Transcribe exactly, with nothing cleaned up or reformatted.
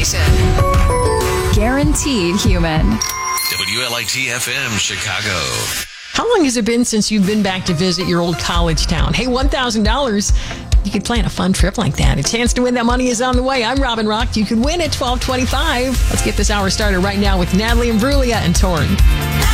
station. Guaranteed human. W L I T F M, Chicago. How long has it been since you've been back to visit your old college town? Hey, one thousand dollars. You could plan a fun trip like that. A chance to win that money is on the way. I'm Robin Rock. You could win at twelve twenty-five. Let's get this hour started right now with Natalie Imbruglia and Torn.